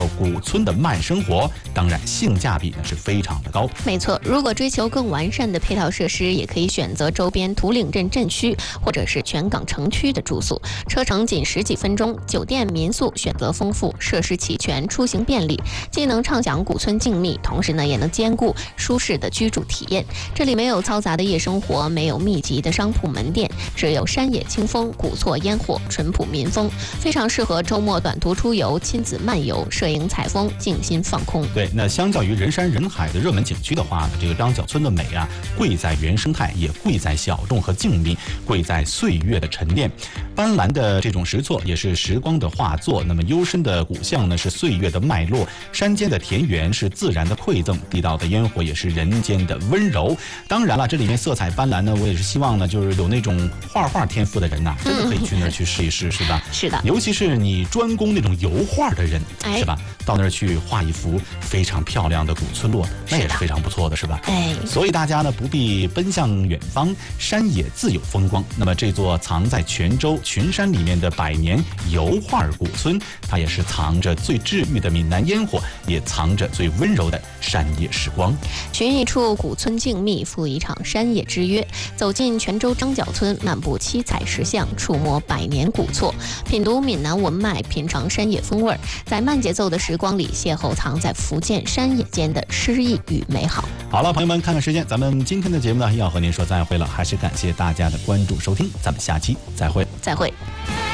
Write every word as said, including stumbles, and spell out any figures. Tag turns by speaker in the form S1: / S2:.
S1: 古村的慢生活，当然性价比呢是非常的高。
S2: 没错，如果追求更完善的配套设施，也可以选择周边图岭镇镇区或者是全港城区的住宿，车程仅十几分钟，酒店民宿选择丰富，设施齐全，出行便利，既能畅享古村静谧，同时呢也能兼顾舒适的居住体验。这里没有嘈杂的夜生活，没有密集的商铺门店，只有山野清风、古厝烟火、淳朴民风，非常适合周末短途出游、亲子漫游、摄影采风、静心放空。
S1: 对，那相较于人山人海的热门景区的话呢，这个张角村的美啊，贵在原生态，也贵在小众和静谧，贵在岁月的沉淀。斑斓的这种石错也是时光的画作，那么幽深的古巷呢是岁月的脉络，山间的田园是自然的馈赠，地道的烟火也是人间的温柔。当然了，这里面色彩斑斓呢，我也是希望呢，就是有那种画画天赋的人呐、啊，真的可以去那儿去试一试，是吧？
S2: 是的，
S1: 尤其是你专攻那种油画的人，
S2: 哎、
S1: 是吧？到那儿去画一幅非常漂亮的古村落，那也是非常不错的，是吧？
S2: 哎，
S1: 所以大家呢不必奔向远方，山野自有风光。那么这座藏在泉州群山里面的百年油画古村，它也是藏着最治愈的闽南烟火，也藏着最温柔的山野时光。
S2: 寻一处古村静谧，赴一场山野之约，走进泉州张角村，漫步七彩石巷，触摸百年古厝，品读闽南文脉，品尝山野风味，在慢节奏的时光里邂逅藏在福建山野间的诗意与美好。
S1: 好了，朋友们，看看时间，咱们今天的节目呢要和您说再会了，还是感谢大家的关注收听，咱们下期再会，
S2: 再会。